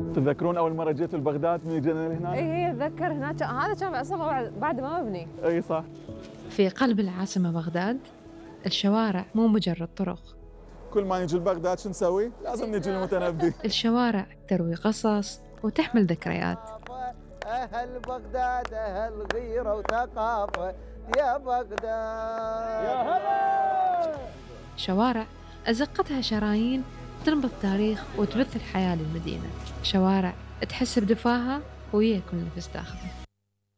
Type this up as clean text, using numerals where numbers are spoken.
تذكرون اول مره جيتوا لبغداد من جينا لهنا؟ اي اتذكر هناك، هذا كان اصلا بعد ما مبني. اي صح. في قلب العاصمة بغداد الشوارع مو مجرد طرق، كل ما نجي لبغداد شو نسوي؟ لازم نجي للمتنبي. الشوارع تروي قصص وتحمل ذكريات. أهل بغداد أهل غيرة وثقافة يا بغداد يا هلا. شوارع أزقتها شرايين تنبض تاريخ وتبث الحياة للمدينة، شوارع تحس بدفاها ويا كل نفس تاخذه.